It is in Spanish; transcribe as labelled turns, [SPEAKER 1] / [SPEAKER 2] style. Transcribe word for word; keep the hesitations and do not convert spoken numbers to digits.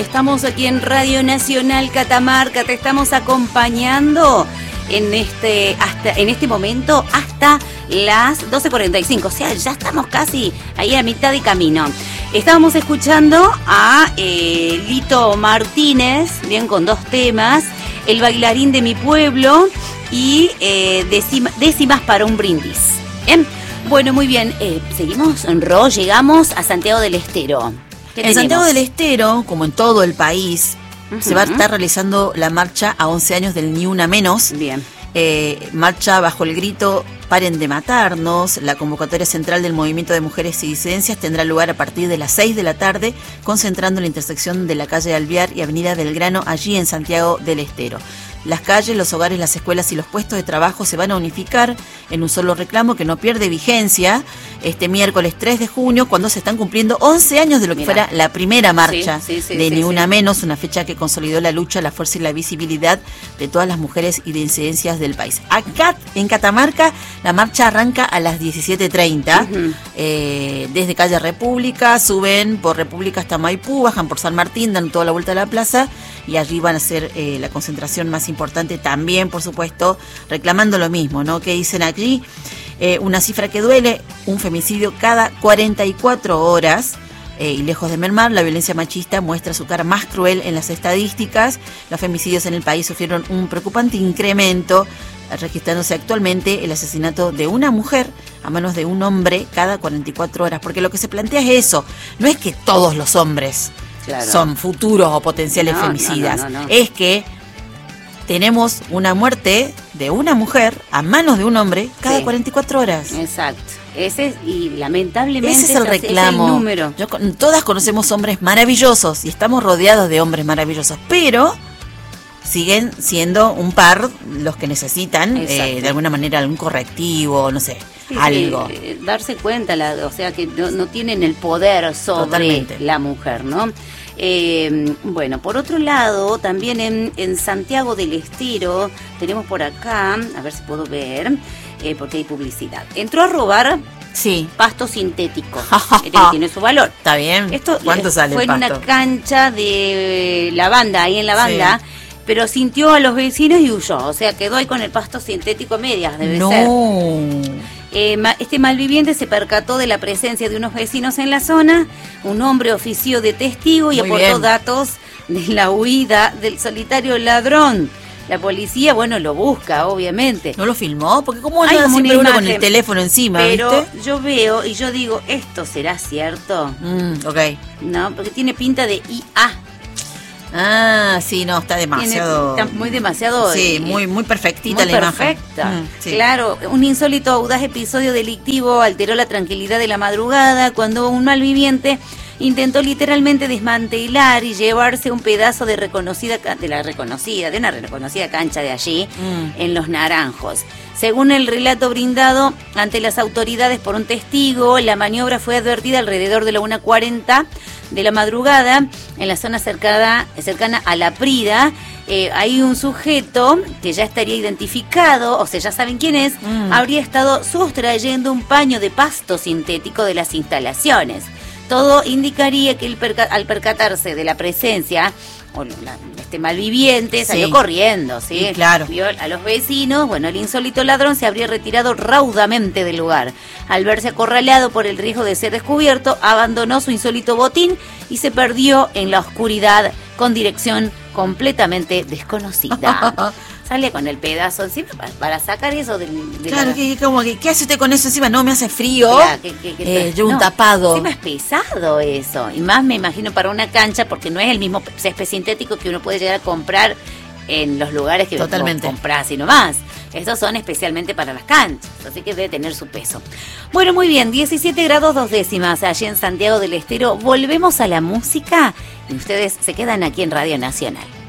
[SPEAKER 1] Estamos aquí en Radio Nacional Catamarca, te estamos acompañando en este hasta en este momento hasta las doce cuarenta y cinco, o sea, ya estamos casi ahí a mitad de camino. Estábamos escuchando a eh, Lito Martínez, bien, con dos temas, El bailarín de mi pueblo y eh, décima, décimas para un brindis. Bien, bueno, muy bien, eh, seguimos en Ro, llegamos a Santiago del Estero.
[SPEAKER 2] En Santiago del Estero, como en todo el país, uh-huh. se va a estar realizando la marcha a once años del Ni Una Menos.
[SPEAKER 1] Bien.
[SPEAKER 2] Eh, marcha bajo el grito Paren de matarnos. La convocatoria central del Movimiento de Mujeres y Disidencias tendrá lugar a partir de las seis de la tarde, concentrando en la intersección de la calle Alvear y Avenida Belgrano, allí en Santiago del Estero. Las calles, los hogares, las escuelas y los puestos de trabajo se van a unificar en un solo reclamo que no pierde vigencia este miércoles tres de junio, cuando se están cumpliendo once años de lo que Mira. fuera la primera marcha sí, sí, sí, de sí, Ni Una sí. Menos, una fecha que consolidó la lucha, la fuerza y la visibilidad de todas las mujeres y de incidencias del país. Acá en Catamarca la marcha arranca a las diecisiete treinta, uh-huh. eh, desde calle República, suben por República hasta Maipú, bajan por San Martín, dan toda la vuelta a la plaza y allí van a hacer eh, la concentración más importante también, por supuesto, reclamando lo mismo, ¿no? Que dicen allí, eh, una cifra que duele, un femicidio cada cuarenta y cuatro horas, eh, y lejos de mermar, la violencia machista muestra su cara más cruel en las estadísticas. Los femicidios en el país sufrieron un preocupante incremento, registrándose actualmente el asesinato de una mujer a manos de un hombre cada cuarenta y cuatro horas, porque lo que se plantea es eso, no es que todos los hombres claro. son futuros o potenciales no, femicidas, no, no, no, no. es que tenemos una muerte de una mujer a manos de un hombre cada sí. cuarenta y cuatro horas.
[SPEAKER 1] Exacto. Ese es, y lamentablemente
[SPEAKER 2] ese es el reclamo.
[SPEAKER 1] Ese es el número.
[SPEAKER 2] Yo, todas conocemos hombres maravillosos y estamos rodeados de hombres maravillosos, pero siguen siendo un par los que necesitan eh, de alguna manera algún correctivo, no sé, sí, algo.
[SPEAKER 1] Sí, darse cuenta, la, o sea, que no, no tienen el poder sobre Totalmente. la mujer, ¿no? Eh, bueno, por otro lado, también en, en Santiago del Estero, tenemos por acá, a ver si puedo ver, eh, porque hay publicidad. Entró a robar
[SPEAKER 2] sí.
[SPEAKER 1] pasto sintético, tiene su valor.
[SPEAKER 2] Está bien.
[SPEAKER 1] Esto
[SPEAKER 2] ¿Cuánto
[SPEAKER 1] eh,
[SPEAKER 2] sale
[SPEAKER 1] fue
[SPEAKER 2] el
[SPEAKER 1] en
[SPEAKER 2] pasto?
[SPEAKER 1] Una cancha de la banda, ahí en la banda, sí. pero sintió a los vecinos y huyó, o sea, quedó ahí con el pasto sintético a medias, debe
[SPEAKER 2] no.
[SPEAKER 1] ser. Eh, este malviviente se percató de la presencia de unos vecinos en la zona, un hombre ofició de testigo y Muy aportó bien. datos de la huida del solitario ladrón. La policía, bueno, lo busca, obviamente.
[SPEAKER 2] ¿No lo filmó? Porque como anda siempre uno con el teléfono encima,
[SPEAKER 1] Pero
[SPEAKER 2] ¿viste?
[SPEAKER 1] yo veo y yo digo, ¿esto será cierto?
[SPEAKER 2] Mm, ok.
[SPEAKER 1] No, porque tiene pinta de I A.
[SPEAKER 2] Ah, sí, no, está demasiado...
[SPEAKER 1] Tiene, está muy demasiado...
[SPEAKER 2] Sí,
[SPEAKER 1] eh,
[SPEAKER 2] muy muy perfectita
[SPEAKER 1] muy
[SPEAKER 2] la
[SPEAKER 1] perfecta.
[SPEAKER 2] imagen. Mm, sí.
[SPEAKER 1] Claro, un insólito audaz episodio delictivo alteró la tranquilidad de la madrugada cuando un malviviente intentó literalmente desmantelar y llevarse un pedazo de reconocida de la reconocida, de una reconocida cancha de allí, mm. en Los Naranjos. Según el relato brindado ante las autoridades por un testigo, la maniobra fue advertida alrededor de la una cuarenta de la madrugada en la zona cercana, cercana a La Prida. Eh, hay un sujeto que ya estaría identificado, o sea, ya saben quién es, mm. habría estado sustrayendo un paño de pasto sintético de las instalaciones. Todo indicaría que el perca- al percatarse de la presencia o la, este malviviente salió sí. corriendo, ¿sí?
[SPEAKER 2] sí claro.
[SPEAKER 1] Vio a los vecinos, bueno, el insólito ladrón se habría retirado raudamente del lugar. Al verse acorralado por el riesgo de ser descubierto, abandonó su insólito botín y se perdió en la oscuridad con dirección completamente desconocida. Sale con el pedazo encima para, para sacar eso del... De
[SPEAKER 2] claro,
[SPEAKER 1] la...
[SPEAKER 2] que, como que, ¿qué hace usted con eso encima? No, me hace frío.
[SPEAKER 1] Claro, que, que, que,
[SPEAKER 2] eh, yo un
[SPEAKER 1] no,
[SPEAKER 2] tapado.
[SPEAKER 1] Encima es pesado eso. Y más me imagino para una cancha, porque no es el mismo césped sintético que uno puede llegar a comprar en los lugares que
[SPEAKER 2] Totalmente.
[SPEAKER 1] vos comprás y no más. Estos son especialmente para las canchas, así que debe tener su peso. Bueno, muy bien, diecisiete grados dos décimas allí en Santiago del Estero. Volvemos a la música y ustedes se quedan aquí en Radio Nacional.